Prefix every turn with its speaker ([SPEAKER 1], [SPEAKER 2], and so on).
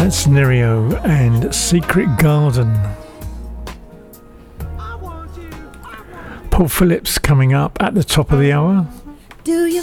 [SPEAKER 1] That's Nerio and Secret Garden. Paul Phillips coming up at the top of the hour.
[SPEAKER 2] Do you